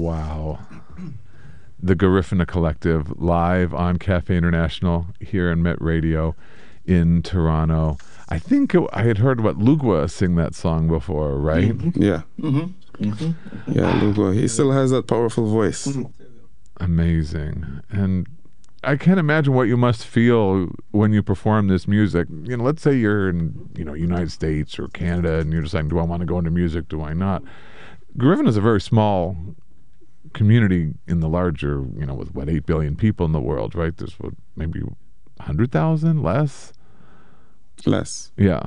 Wow. The Garifuna Collective live on Cafe International here on Met Radio in Toronto. I think I had heard Lugwa sing that song before, right? Mm-hmm. Yeah. Mm-hmm. Mm-hmm. Yeah, Lugwa. He still has that powerful voice. Mm-hmm. Amazing. And I can't imagine what you must feel when you perform this music. Let's say you're in, United States or Canada and you're deciding, do I want to go into music? Do I not? Garifuna is a very small community in the larger, with 8 billion people in the world, right? There's maybe 100,000 less? Less. Yeah.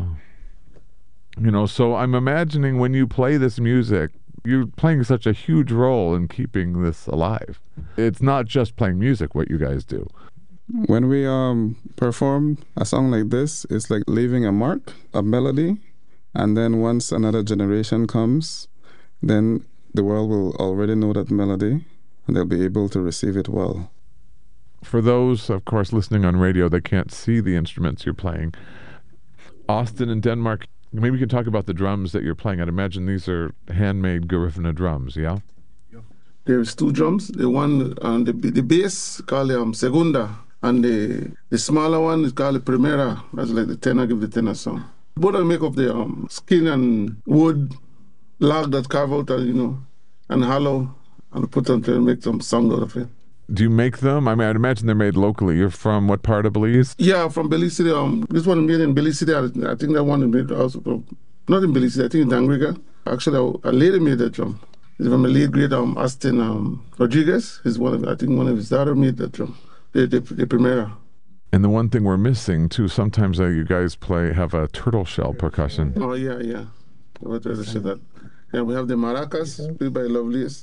So I'm imagining when you play this music, you're playing such a huge role in keeping this alive. It's not just playing music, what you guys do. When we perform a song like this, it's like leaving a mark, a melody, and then once another generation comes, then the world will already know that melody, and they'll be able to receive it well. For those, of course, listening on radio, they can't see the instruments you're playing. Austin in Denmark, maybe you can talk about the drums that you're playing. I'd imagine these are handmade Garifuna drums, yeah? There's 2 drums. The one on the bass called segunda, and the smaller one is called primera. That's like the tenor, give the tenor sound. Both are make of the skin and wood log that carve out, and hollow, and put them to make some sound out of it. Do you make them? I mean, I'd imagine they're made locally. You're from what part of Belize? Yeah, from Belize City. This one made in Belize City. I think that one made also from, not in Belize City, I think in Dangriga. Actually, a lady made that drum. It's from a late great Austin Rodriguez. I think one of his daughters made that drum, the primera. And the one thing we're missing too, sometimes you guys have a turtle shell percussion. Oh yeah. What did I say that? And we have the maracas, played by Lovelace.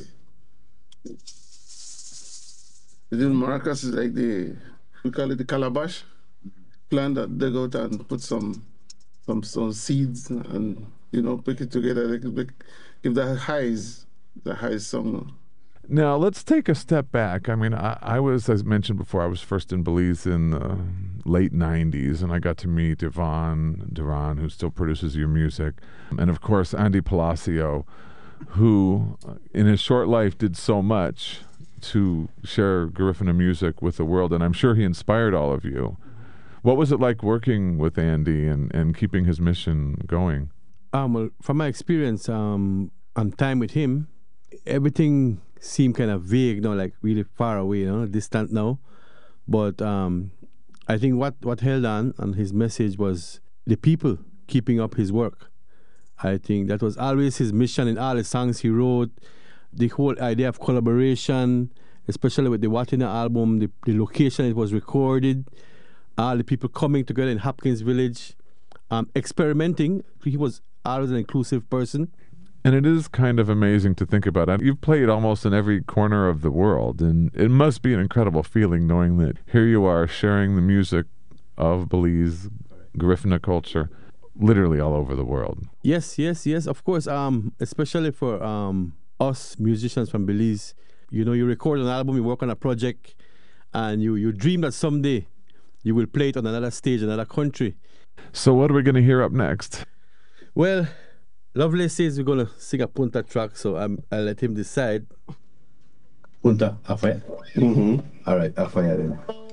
The maracas is like we call it the calabash plant that they go out and put some seeds and, pick it together. Give the highest song. Now, let's take a step back. I mean, I was, as mentioned before, I was first in Belize in the late 90s, and I got to meet Yvonne Duran, who still produces your music, and, of course, Andy Palacio, who, in his short life, did so much to share Garifuna music with the world, and I'm sure he inspired all of you. What was it like working with Andy and keeping his mission going? Well, from my experience and time with him, everything seemed kind of vague, like really far away, distant now. But I think what held on and his message was the people keeping up his work. I think that was always his mission in all the songs he wrote. The whole idea of collaboration, especially with the Watina album, the location it was recorded, all the people coming together in Hopkins Village, experimenting. He was always an inclusive person. And it is kind of amazing to think about it. You've played almost in every corner of the world, and it must be an incredible feeling knowing that here you are sharing the music of Belize, Garifuna culture, literally all over the world. Yes, of course. Especially for us musicians from Belize, you record an album, you work on a project, and you dream that someday you will play it on another stage, another country. So what are we going to hear up next? Well, Lovelace says we're going to sing a Punta track, so I'll let him decide. Punta, Afaya? Mm-hmm. All right, Afaya then.